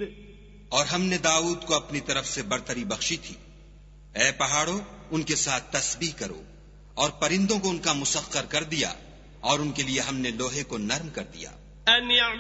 और हमने दाऊद को अपनी तरफ से बरतरी बख्शी थी। ए पहाड़ों, उनके साथ तस्बीह करो, और परिंदों को उनका मुसख्खर कर दिया, और उनके लिए हमने लोहे को नर्म कर दिया।